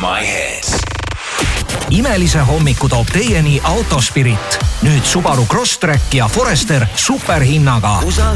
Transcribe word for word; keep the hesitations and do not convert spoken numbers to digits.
my hits. Imelise hommiku toob teieni Autospirit. Nüüd Subaru Crosstrek ja Forester superhinnaga. Kui sa